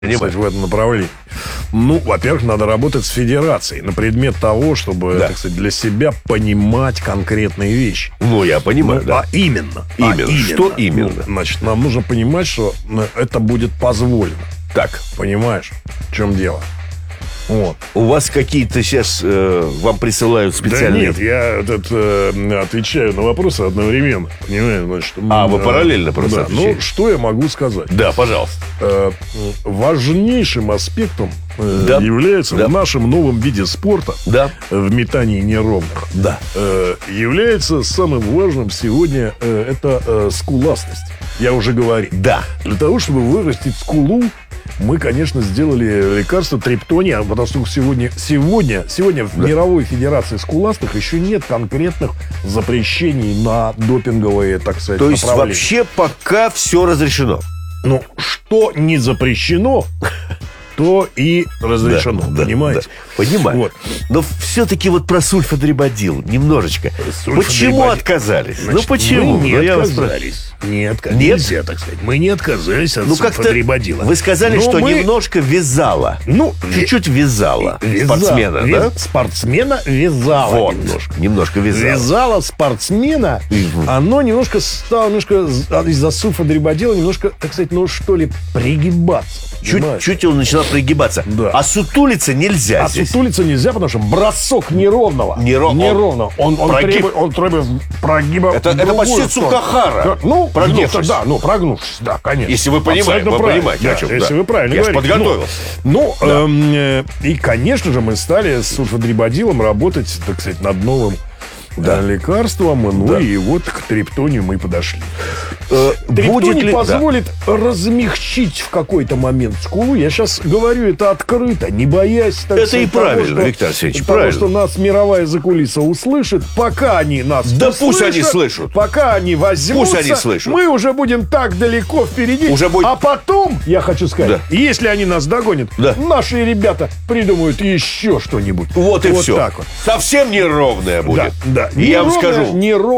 кстати, в этом направлении. Ну, во-первых, надо работать с федерацией на предмет того, чтобы, так сказать, для себя понимать конкретные вещи. Ну, я понимаю, да. А именно. Что именно? Ну, значит, нам нужно понимать, что это будет позволено. Так. Понимаешь, в чем дело? Вот. У вас какие-то сейчас вам присылают специальные... Да нет, я отвечаю на вопросы одновременно. Понимаешь, значит, вы параллельно просто отвечаете? Ну, что я могу сказать? Да, пожалуйста. Важнейшим аспектом является в нашем новом виде спорта, в метании неровных, является самым важным сегодня это скуластость. Я уже говорил. Да. Для того, чтобы вырастить скулу, мы, конечно, сделали лекарство триптония, потому что сегодня в Мировой Федерации скуластых еще нет конкретных запрещений на допинговые, так сказать, То есть направления. вообще пока все разрешено? Ну, что не запрещено, то и разрешено, понимаете? Да. Понимаю. Вот. Но все-таки вот про сульфадрибадил немножечко. Почему отказались? Значит, почему? Мы не отказались. Нет, нельзя так сказать. Мы не отказались от сульфадрибадила. Вы сказали, что немножко вязало. Ну, чуть-чуть вязало. Спортсмена, да? Спортсмена вязало. Вот. Немножко вязало. Вязало спортсмена. Оно немножко стало из-за сульфадрибадила немножко, так сказать, ну что ли, пригибаться. Чуть-чуть он начинал пригибаться. Да. А сутулиться нельзя здесь. Сутулиться нельзя, потому что бросок неровного. Он требует прогиба. Это почти Цукахара. Прогнувшись. Прогнувшись, да, конечно. Если вы понимаете, о чем. Если вы правильно говорите. Я же подготовился. И, конечно же, мы стали с сульфадрибадилом работать, так сказать, над новым лекарством. И вот к триптонию мы подошли. Триптоний позволит размягчить в какой-то момент скулу. Я сейчас говорю это открыто, не боясь. Это и правильно, Виктор Алексеевич, правильно. Потому что нас мировая закулиса услышит. Пока они нас услышат, пусть они слышат. Пока они возьмутся, пусть они слышат. Мы уже будем так далеко впереди. А потом, я хочу сказать, если они нас догонят, наши ребята придумают еще что-нибудь. Вот и все. Так вот. Совсем неровное будет. Да. И я вам скажу.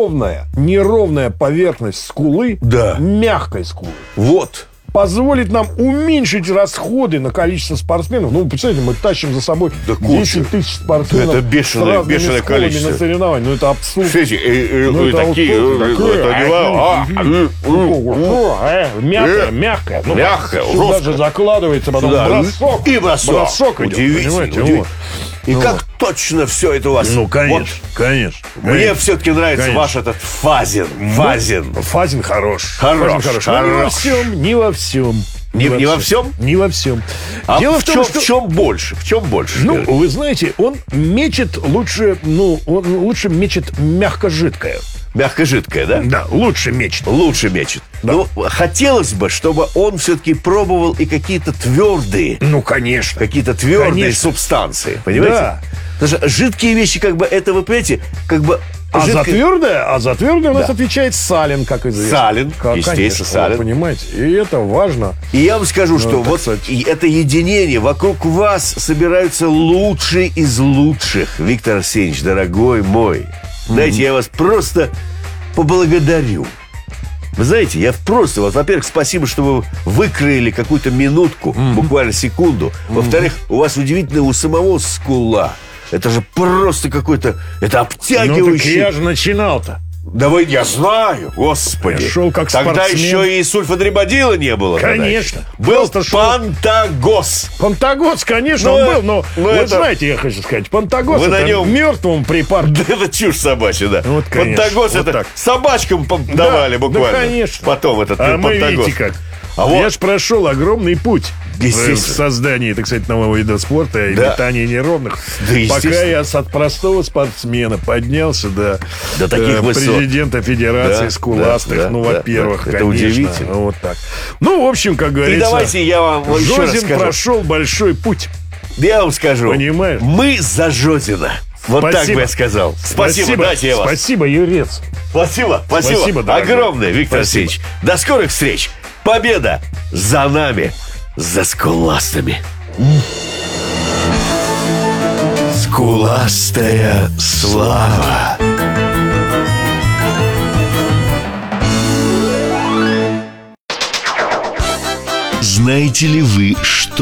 Неровная поверхность скулы, мягкой скулы. Вот. Позволит нам уменьшить расходы на количество спортсменов. Ну, представляете, мы тащим за собой 10 тысяч спортсменов. Это бешеное количество. На соревнованиях. Ну, это абсурд. Слушайте, Мягкая. Мягкая, даже закладывается, потом бросок. И бросок идет. Удивительно. И как точно все это у вас? Ну, конечно. Мне все-таки нравится ваш этот Фазин. Фазин хорош. Хорош. Не во всем. Не во всем? Не во всем. А дело в том, в чем больше? В чем больше? Ну, вы знаете, он мечет лучше, он лучше мечет мягко-жидкое. Мягко-жидкое, да? Да, лучше мечет. Да. Но хотелось бы, чтобы он все-таки пробовал и какие-то твердые. Ну, конечно. Какие-то твердые субстанции. Понимаете? Да. Потому что жидкие вещи, это вы понимаете, за твердое у нас отвечает салин, как известно. Салин, естественно, салин. Вы понимаете, и это важно. И я вам скажу, что это единение, вокруг вас собираются лучшие из лучших. Виктор Арсеньевич, дорогой мой, знаете, я вас просто поблагодарю. Вы знаете, я просто, во-первых, спасибо, что вы выкроили какую-то минутку, буквально секунду. Во-вторых, у вас удивительно у самого скула. Это же просто какой-то... Это обтягивающий... Ну, так я же начинал-то. Давай, я знаю, господи. Я шел как Тогда спортсмен. еще и сульфадрибадила не было. Конечно. Был Пантагос. Пантагос, конечно, он был, но вы знаете, я хочу сказать, Пантагос вы это на нем... мертвым припар. Да это чушь собачья, да. Вот, конечно, Пантагос вот это так. собачкам давали буквально. Да, конечно. Потом этот мы Пантагос. видите как. А Я ж прошел огромный путь в создании, так сказать, нового вида спорта и метания неровных. Пока я от простого спортсмена поднялся до таких президента Федерации скуластых. Во-первых, это конечно. удивительно. Вот так. Ну, в общем, как говорится, и давайте я вам еще раз Жозин скажу. прошел большой путь. Я вам скажу. Понимаешь? Мы за Жозина. Вот так бы я сказал. Спасибо, дайте я вас. Спасибо, Юрец. Спасибо. Огромное, Виктор Алексеевич. До скорых встреч. Победа за нами, за скуластами. Скуластая слава. Знаете ли вы, что